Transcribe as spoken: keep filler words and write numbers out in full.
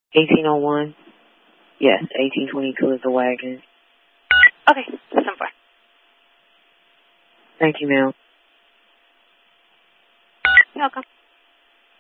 eighteen oh one. Yes, eighteen twenty-two is the wagon. Okay, ten four. Thank you, ma'am. You're welcome.